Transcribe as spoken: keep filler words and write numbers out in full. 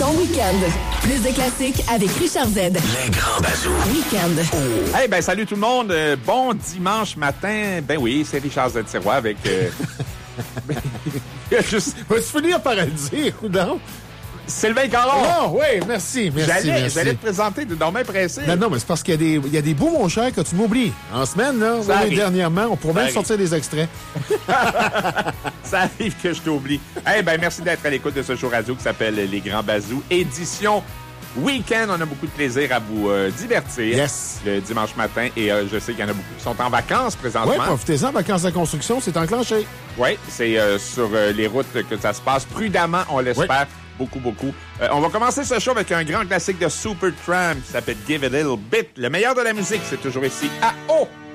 ton week-end. Plus de classiques avec Richard Z. Les grands bazous. Week-end. Oh. Hey, ben salut tout le monde. Euh, bon dimanche matin. Ben oui, c'est Richard Z. Sirois avec... Euh... Juste... Vas-tu finir par le dire, ou non? Sylvain Caron. Oh, oui, merci, merci, J'allais, merci. j'allais te présenter de dormir pressé. Non, non, mais c'est parce qu'il y a des, il y a des bouts, mon cher, que tu m'oublies. En semaine, là, Ça oui, dernièrement, on pourrait Ça même arrive. sortir des extraits. Ça arrive que je t'oublie. Eh hey, ben merci d'être à l'écoute de ce show radio qui s'appelle Les Grands Bazous, édition week-end. On a beaucoup de plaisir à vous euh, divertir Yes. le dimanche matin. Et euh, je sais qu'il y en a beaucoup qui sont en vacances présentement. Oui, profitez-en, vacances de construction, c'est enclenché. Oui, c'est euh, sur euh, les routes que ça se passe prudemment, on l'espère. Oui. Beaucoup, beaucoup. Euh, on va commencer ce show avec un grand classique de Supertramp qui s'appelle Give a Little Bit. Le meilleur de la musique, c'est toujours ici à O.